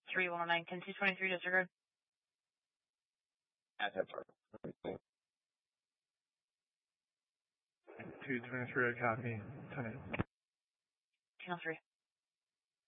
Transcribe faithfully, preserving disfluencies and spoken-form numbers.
three one oh nine, ten two twenty-three, disregard. Asset part. two twenty-three, copy. ten eight. ten oh three.